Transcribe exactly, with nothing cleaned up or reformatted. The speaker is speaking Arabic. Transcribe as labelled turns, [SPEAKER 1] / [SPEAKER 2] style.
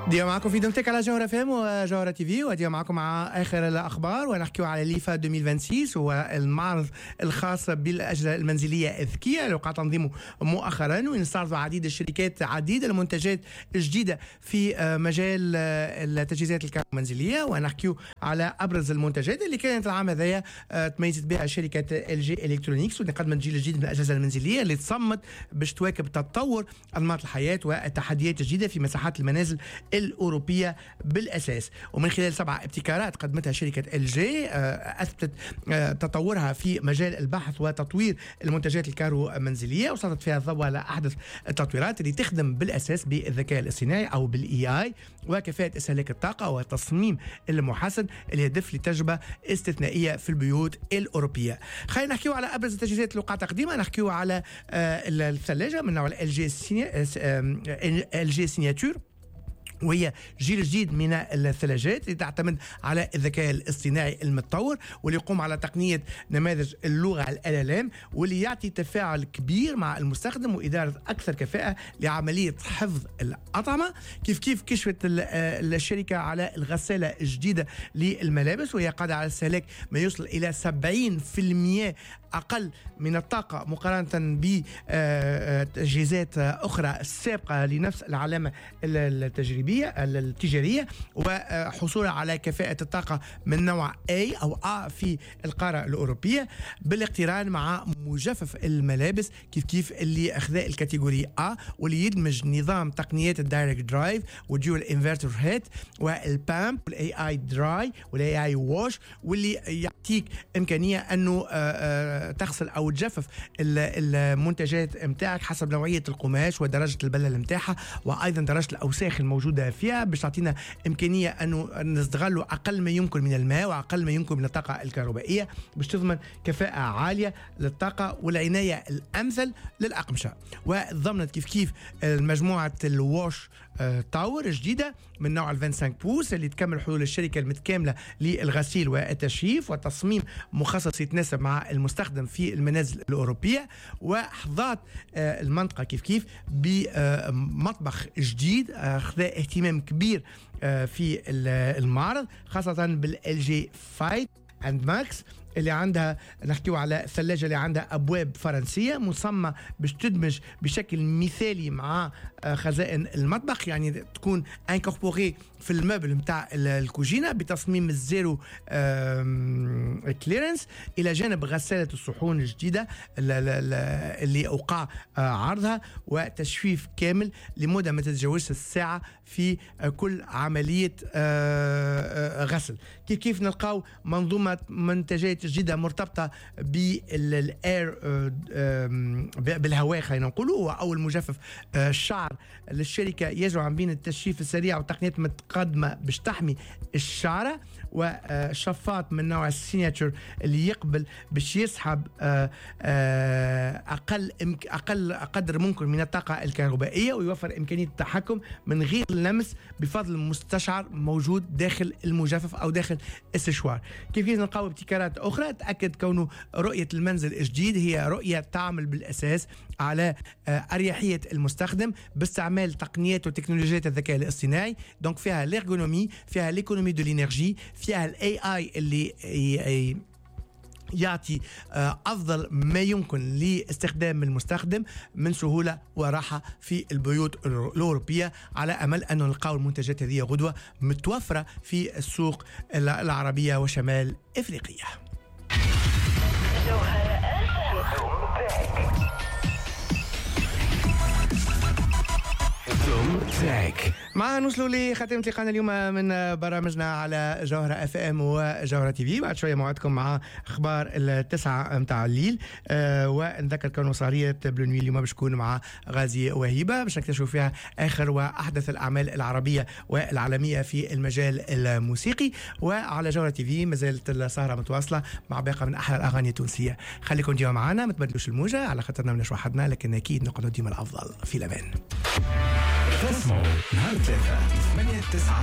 [SPEAKER 1] ديما معكم في دمتك على جوهرة فام وجوهرة تي في، وديما معكم مع آخر الأخبار ونحكي على ليفا ألفين وستة هو المعرض الخاص بالأجهزة المنزلية الذكية اللي وقع تنظيمه مؤخرا، ونستعرض عديد الشركات عديد المنتجات الجديدة في مجال التجهيزات الكهربائية المنزلية، ونحكي على أبرز المنتجات اللي كانت العام هذايا تميزت بها شركة ال جي إلكترونيكس، واللي قدمت جيل جديد من الأجهزة المنزلية اللي تصمت باش تواكب تطور أنماط الحياة والتحديات الجديدة في مساحات المنازل الأوروبية بالأساس. ومن خلال سبع ابتكارات قدمتها شركة ال جي أثبتت تطورها في مجال البحث وتطوير المنتجات الكهرومنزلية، وسلطت فيها الضوء على أحدث التطويرات اللي تخدم بالأساس بالذكاء الاصطناعي أو بالاي اي وكفاءة استهلاك الطاقة والتصميم المحسن اللي يهدف لتجربة استثنائية في البيوت الأوروبية. خلينا نحكيو على أبرز التجهيزات اللي وقع تقديمها. نحكيو على الثلاجة من نوع ال جي ال جي سيناتور، وهي جيل جديد من الثلاجات اللي تعتمد على الذكاء الاصطناعي المتطور، واللي يقوم على تقنية نماذج اللغة ال إل إم، واللي يعطي تفاعل كبير مع المستخدم وإدارة أكثر كفاءة لعملية حفظ الأطعمة. كيف كيف كشفت الشركة على الغسالة الجديدة للملابس، وهي قادرة على استهلاك ما يوصل إلى سبعين بالمئة أقل من الطاقة مقارنة بتجهيزات أخرى سابقة لنفس العلامة التجريبية التجارية، وحصولها على كفاءة الطاقة من نوع A أو A في القارة الأوروبية، بالاقتران مع مجفف الملابس كيف كيف اللي أخذ الكاتيجوري A، واللي يدمج نظام تقنيات الدايركت درايف والديول انفرتر هيت والبامب والاي اي دراي والاي اي واش، واللي يعطيك إمكانية أنه تغسل أو تجفف المنتجات متاعك حسب نوعية القماش ودرجة البلل متاعها، وأيضا درجة الأوساخ الموجودة فيها، باش تعطينا إمكانية أنه نستغلوا أقل ما يمكن من الماء وأقل ما يمكن من الطاقة الكهربائية، باش تضمن كفاءة عالية للطاقة والعناية الأمثل للأقمشة. وضمنت كيف كيف مجموعة الواش تاور جديدة من نوع ال خمسة وعشرين بوص اللي تكمل حلول الشركة المتكاملة للغسيل والتجفيف وتصميم مخصص يتناسب مع المستخدم في المنازل الأوروبية. وحظات المنطقة كيف كيف بمطبخ جديد أخذ اهتمام كبير في المعرض، خاصة بالال جي فايت اند ماكس اللي عندها نحكيو على الثلاجة اللي عندها أبواب فرنسية مصممة باش تدمج بشكل مثالي مع خزائن المطبخ، يعني تكون انكوربوري في المبل متاع الكوجينة بتصميم الزيرو كليرنس، إلى جانب غسالة الصحون الجديدة اللي أوقع عرضها وتجفيف كامل لمدة ما تتجاوزش الساعة في كل عملية غسل. كيف كيف نلقاو منظومة منتجات جديدة مرتبطة بالاير بالهواء، خلينا نقولوا هو أول مجفف الشعر للشركة يجمع بين التجفيف السريع وتقنيات متقدمة باش تحمي الشعرة، وشفاط من نوع السيناتور اللي يقبل باش يسحب أقل أقل قدر ممكن من الطاقة الكهربائية، ويوفر إمكانية التحكم من غير اللمس بفضل مستشعر موجود داخل المجفف أو داخل السشوار. كيف نلقاو ابتكارات أخرى تأكد كونه رؤية المنزل الجديد هي رؤية تعمل بالأساس على أريحية المستخدم باستعمال تقنيات وتكنولوجيات الذكاء الاصطناعي، دونك فيها الإرغونومي، فيها l'économie de l'énergie، فيها الاي اي اللي يعطي أفضل ما يمكن لاستخدام المستخدم من سهولة وراحة في البيوت الأوروبية، على أمل أن نلقاو المنتجات هذه غدوة متوفرة في السوق العربية وشمال إفريقيا. معنا نوصلوا لختام لقاءنا اليوم من برامجنا على جوهرة اف ام وجوهرة تي في. بعد شويه موعدكم مع اخبار التسعة متاع الليل، أه ونذكر كانوا صاريه بلونوي اليوم باش تكون مع غازي وهيبه باش نكتشفوا فيها اخر واحدث الاعمال العربيه والعالميه في المجال الموسيقي. وعلى جوهرة تي في مازالت السهره متواصله مع باقه من احلى الاغاني التونسيه. خليكم ديما معنا، ما تبدلوش الموجه على خاطرنا مناش وحدنا، لكن اكيد نقعدوا ديما الافضل. في الامان.
[SPEAKER 2] تسمعوا نهار ثلاثة ثمانية تسعة